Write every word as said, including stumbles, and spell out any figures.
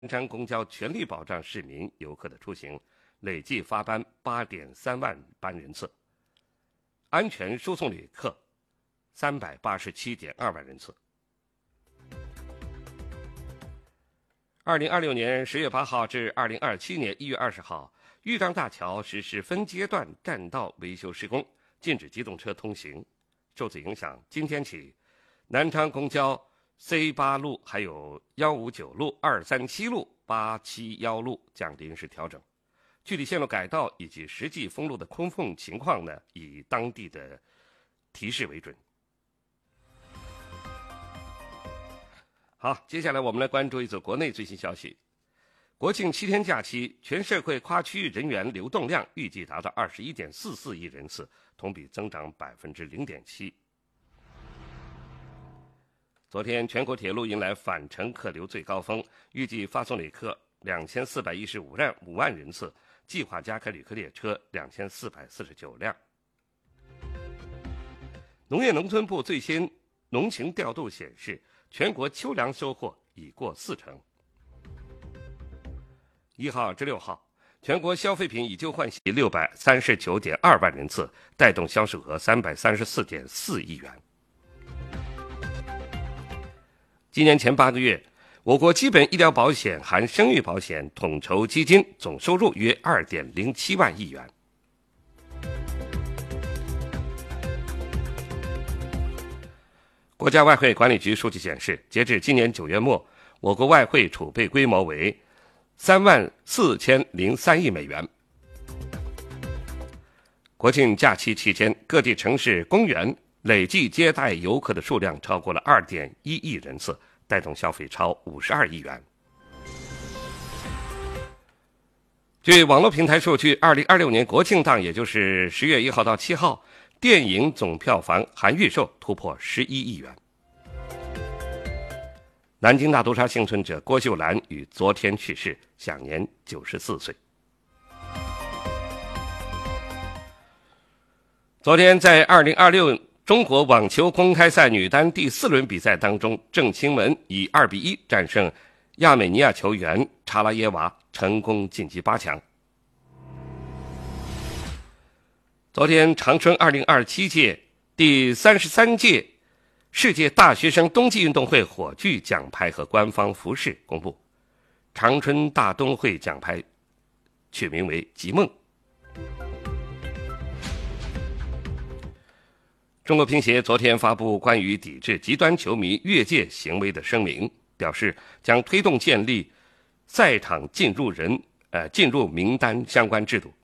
南昌公交全力保障市民游客的出行，累计发班 八点三万班人次，安全输送旅客 三百八十七点二万人次。二零二六年十月八号至二零二七年一月二十号，豫章大桥实施分阶段占道维修施工，禁止机动车通行。受此影响，今天起，南昌公交 C 八 路还有一五九路、二三七路、八七一路将临时调整。具体线路改道以及实际封路的空缝情况呢，以当地的提示为准。好，接下来我们来关注一组国内最新消息。国庆七天假期，全社会跨区域人员流动量预计达到 二十一点四四亿人次，同比增长 百分之零点七。昨天，全国铁路迎来返程客流最高峰，预计发送旅客两千四百一十五万人次，计划加开旅客列车两千四百四十九辆。农业农村部最新农情调度显示，全国秋粮收获已过四成。一号至六号，全国消费品以旧换新六百三十九点二万人次，带动销售额三百三十四点四亿元。今年前八个月，我国基本医疗保险含生育保险统筹基金总收入约 二点零七万亿元。国家外汇管理局数据显示，截至今年九月末，我国外汇储备规模为三万四千零三亿美元。国庆假期期间，各地城市公园累计接待游客的数量超过了 二点一亿人次，带动消费超五十二亿元。据网络平台数据，二零二六年国庆档，也就是十月一号到七号，电影总票房含预售突破十一亿元。南京大屠杀幸存者郭秀兰于昨天去世，享年九十四岁。昨天在二零二六中国网球公开赛女单第四轮比赛当中，郑钦文以二比一战胜亚美尼亚球员查拉耶娃，成功晋级八强。昨天，长春二零二七届第三十三届世界大学生冬季运动会火炬奖牌和官方服饰公布，长春大冬会奖牌取名为“极梦”。中国乒协昨天发布关于抵制极端球迷越界行为的声明，表示将推动建立赛场进入人呃进入名单相关制度，